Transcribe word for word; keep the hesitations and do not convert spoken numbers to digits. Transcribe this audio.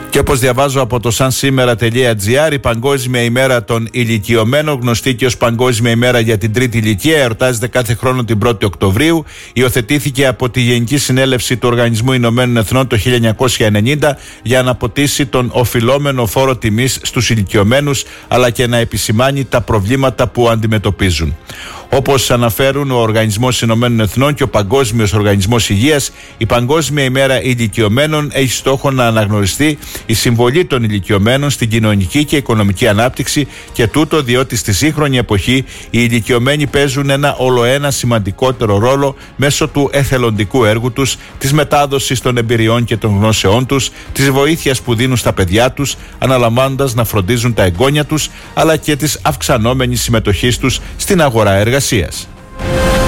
Και όπως διαβάζω από το σαν σήμερα τελεία τζι άρ, η Παγκόσμια ημέρα των ηλικιωμένων, γνωστή και ως Παγκόσμια ημέρα για την τρίτη ηλικία, εορτάζεται κάθε χρόνο την πρώτη Οκτωβρίου. Υιοθετήθηκε από τη Γενική Συνέλευση του Οργανισμού Ηνωμένων Εθνών το χίλια εννιακόσια ενενήντα για να αποτίσει τον οφειλόμενο φόρο τιμής στους ηλικιωμένους, αλλά και να επισημάνει τα προβλήματα που αντιμετωπίζουν. Όπως αναφέρουν ο Οργανισμός Ηνωμένων Εθνών και ο Παγκόσμιος Οργανισμός Υγείας, η Παγκόσμια ημέρα ηλικιωμένων έχει στόχο να αναγνωριστεί η συμβολή των ηλικιωμένων στην κοινωνική και οικονομική ανάπτυξη, και τούτο διότι στη σύγχρονη εποχή οι ηλικιωμένοι παίζουν ένα ολοένα σημαντικότερο ρόλο μέσω του εθελοντικού έργου τους, της μετάδοσης των εμπειριών και των γνώσεών τους, της βοήθειας που δίνουν στα παιδιά τους, αναλαμβάνοντας να φροντίζουν τα εγγόνια τους, αλλά και της αυξανόμενης συμμετοχής τους στην αγορά εργασίας.